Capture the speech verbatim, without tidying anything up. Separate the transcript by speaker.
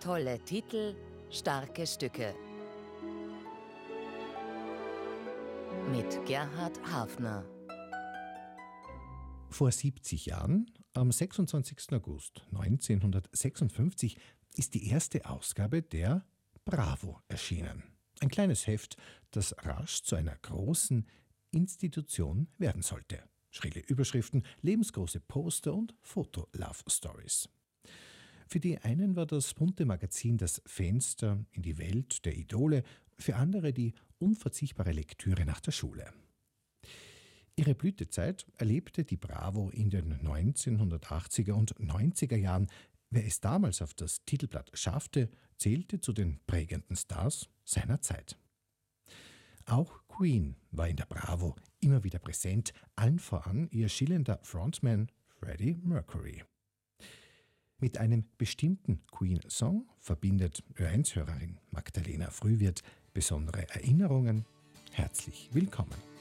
Speaker 1: Tolle Titel, starke Stücke. Mit Gerhard Hafner.
Speaker 2: Vor siebzig Jahren, am sechsundzwanzigsten August neunzehnhundertsechsundfünfzig, ist die erste Ausgabe der Bravo erschienen. Ein kleines Heft, das rasch zu einer großen Institution werden sollte. Schrille Überschriften, lebensgroße Poster und Foto-Love-Stories. Für die einen war das bunte Magazin das Fenster in die Welt der Idole, für andere die unverzichtbare Lektüre nach der Schule. Ihre Blütezeit erlebte die Bravo in den neunzehnhundertachtziger und neunziger Jahren. Wer es damals auf das Titelblatt schaffte, zählte zu den prägenden Stars seiner Zeit. Auch Queen war in der Bravo immer wieder präsent, allen voran ihr schillernder Frontman Freddie Mercury. Mit einem bestimmten Queen-Song verbindet Ö eins Hörerin Magdalena Frühwirth besondere Erinnerungen. Herzlich willkommen.